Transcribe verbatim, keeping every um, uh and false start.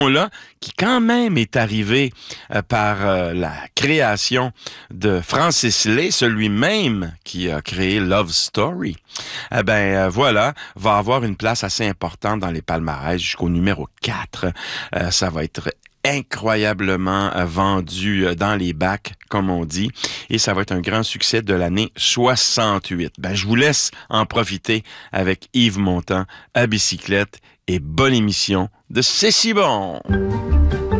là, qui quand même est arrivé euh, par euh, la création de Francis Lay, celui-même qui a créé Love Story, eh ben euh, voilà, va avoir une place assez importante dans les palmarès jusqu'au numéro quatre. Euh, ça va être incroyablement euh, vendu euh, dans les bacs, comme on dit, et ça va être un grand succès de l'année soixante-huit. Ben, je vous laisse en profiter avec Yves Montand à bicyclette et bonne émission de C'est si bon!